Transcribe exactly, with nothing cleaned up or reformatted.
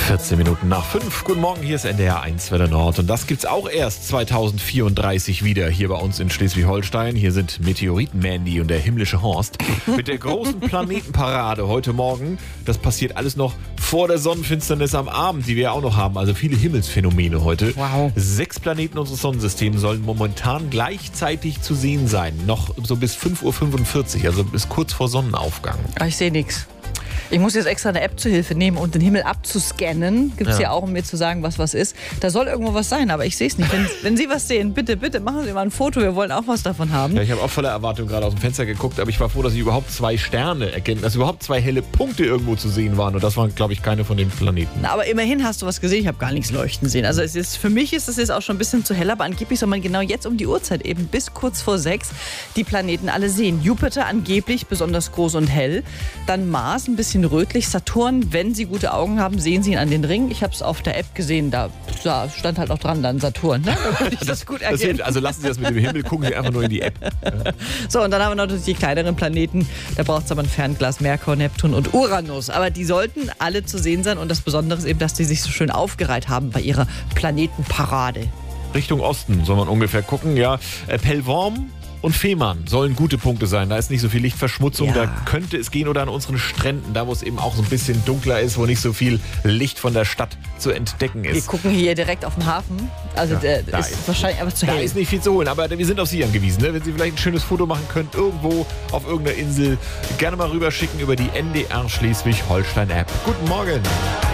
vierzehn Minuten nach fünf. Guten Morgen, hier ist N D R eins Welle Nord. Und das gibt's auch erst zweitausendvierunddreißig wieder hier bei uns in Schleswig-Holstein. Hier sind Meteoriten-Mandy und der himmlische Horst mit der großen Planetenparade heute Morgen. Das passiert alles noch vor der Sonnenfinsternis am Abend, die wir ja auch noch haben. Also viele Himmelsphänomene heute. Wow. Sechs Planeten unseres Sonnensystems sollen momentan gleichzeitig zu sehen sein. Noch so bis fünf Uhr fünfundvierzig, also bis kurz vor Sonnenaufgang. Ich sehe nichts. Ich muss jetzt extra eine App zur Hilfe nehmen und den Himmel abzuscannen. Gibt es ja. ja auch, um mir zu sagen, was was ist. Da soll irgendwo was sein, aber ich sehe es nicht. Wenn, wenn Sie was sehen, bitte, bitte machen Sie mal ein Foto. Wir wollen auch was davon haben. Ja, ich habe auch voller Erwartung gerade aus dem Fenster geguckt, aber ich war froh, dass ich überhaupt zwei Sterne erkenne, dass überhaupt zwei helle Punkte irgendwo zu sehen waren. Und das waren, glaube ich, keine von den Planeten. Na, aber immerhin hast du was gesehen. Ich habe gar nichts leuchten sehen. Also es ist, für mich ist es jetzt auch schon ein bisschen zu hell, aber angeblich soll man genau jetzt um die Uhrzeit eben bis kurz vor sechs die Planeten alle sehen. Jupiter angeblich besonders groß und hell. Dann Mars ein bisschen rötlich. Saturn, wenn Sie gute Augen haben, sehen Sie ihn an den Ringen. Ich habe es auf der App gesehen, da, da stand halt auch dran, dann Saturn. Ne? Da konnte ich das, das gut erkennen. Also lassen Sie das mit dem Himmel, gucken Sie einfach nur in die App. Ja. So, und dann haben wir natürlich die kleineren Planeten. Da braucht es aber ein Fernglas, Merkur, Neptun und Uranus. Aber die sollten alle zu sehen sein. Und das Besondere ist eben, dass die sich so schön aufgereiht haben bei ihrer Planetenparade. Richtung Osten soll man ungefähr gucken. Ja, Pellworm und Fehmarn sollen gute Punkte sein. Da ist nicht so viel Lichtverschmutzung. Ja. Da könnte es gehen, oder an unseren Stränden, da wo es eben auch so ein bisschen dunkler ist, wo nicht so viel Licht von der Stadt zu entdecken ist. Wir gucken hier direkt auf den Hafen. Also ja, der ist, ist wahrscheinlich einfach zu hell. Da ist nicht viel zu holen, aber wir sind auf Sie angewiesen. Ne? Wenn Sie vielleicht ein schönes Foto machen können, irgendwo auf irgendeiner Insel, gerne mal rüberschicken über die N D R Schleswig-Holstein-App. Guten Morgen!